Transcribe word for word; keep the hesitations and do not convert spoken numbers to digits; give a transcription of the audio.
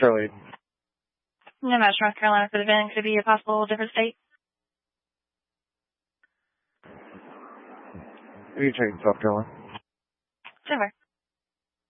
Charlie. No match, North Carolina for the van. Could it be a possible different state? What are you checking, South Carolina?